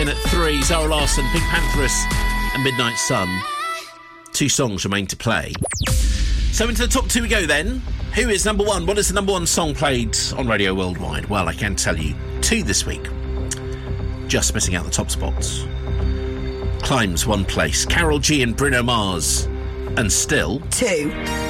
in at 3. Zara Larsson, Pink Pantheress and Midnight Sun. 2 songs remain to play. So into the top 2 we go then. Who is number 1? What is the number 1 song played on Radio Worldwide? Well, I can tell you 2 this week. Just missing out the top spots. Climbs 1 place. Karol G and Bruno Mars. And still 2.